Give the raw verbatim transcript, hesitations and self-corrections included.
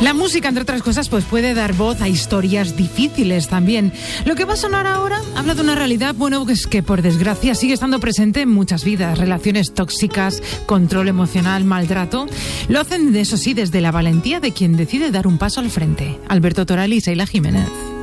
La música, entre otras cosas, pues puede dar voz a historias difíciles también. Lo que va a sonar ahora habla de una realidad, bueno, pues que por desgracia sigue estando presente en muchas vidas. Relaciones tóxicas, control emocional, maltrato. Lo hacen, eso sí, desde la valentía de quien decide dar un paso al frente. Alberto Toral y Seila Jiménez.